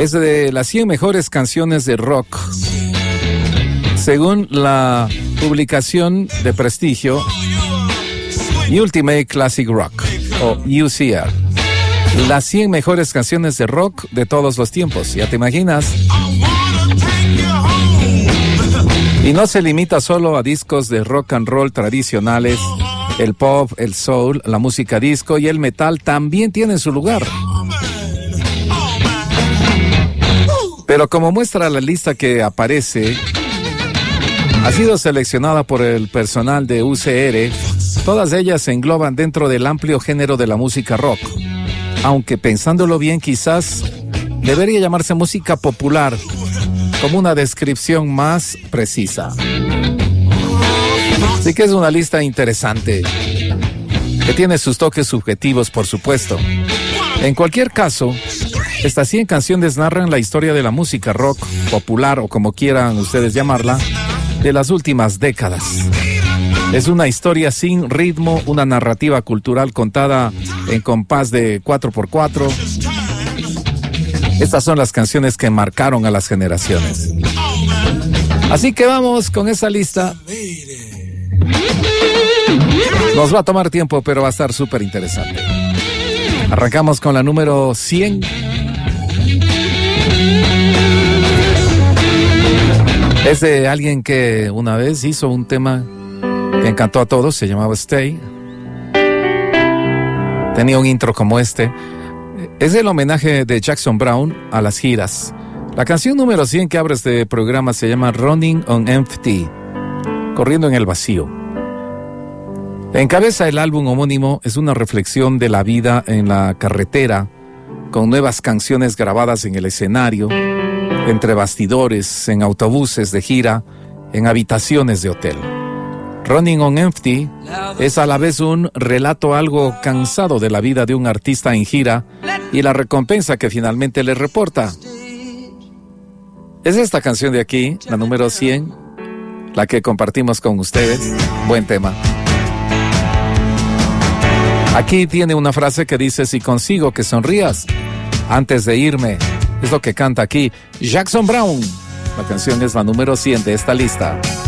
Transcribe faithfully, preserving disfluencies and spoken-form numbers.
Es de las cien mejores canciones de rock, según la publicación de prestigio Ultimate Classic Rock, o U C R. Las cien mejores canciones de rock de todos los tiempos, ¿ya te imaginas? Y no se limita solo a discos de rock and roll tradicionales. El pop, el soul, la música disco y el metal también tienen su lugar. Pero como muestra la lista que aparece, ha sido seleccionada por el personal de U C R. Todas ellas se engloban dentro del amplio género de la música rock. Aunque pensándolo bien, quizás debería llamarse música popular, como una descripción más precisa. Así que es una lista interesante, que tiene sus toques subjetivos, por supuesto. En cualquier caso, estas cien canciones narran la historia de la música rock popular, o como quieran ustedes llamarla, de las últimas décadas. Es una historia sin ritmo, una narrativa cultural contada en compás de cuatro por cuatro. Estas son las canciones que marcaron a las generaciones. Así que vamos con esa lista. Nos va a tomar tiempo, pero va a estar súper interesante. Arrancamos con la número cien. Es de alguien que una vez hizo un tema que encantó a todos, se llamaba Stay. Tenía un intro como este. Es el homenaje de Jackson Browne a las giras. La canción número cien que abre este programa se llama Running on Empty, corriendo en el vacío. Encabeza el álbum homónimo, es una reflexión de la vida en la carretera, con nuevas canciones grabadas en el escenario, entre bastidores, en autobuses de gira, en habitaciones de hotel. Running on Empty es a la vez un relato algo cansado de la vida de un artista en gira y la recompensa que finalmente le reporta. Es esta canción de aquí, la número cien, la que compartimos con ustedes. Buen tema. Aquí tiene una frase que dice: si consigo que sonrías antes de irme. Es lo que canta aquí Jackson Browne. La canción es la número cien de esta lista.